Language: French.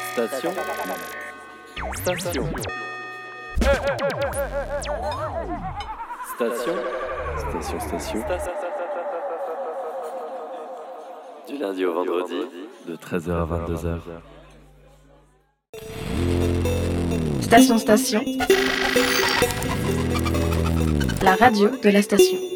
Station. Station. Station. Station. Du lundi au vendredi, de 13h à 22h. Station. La radio de la station.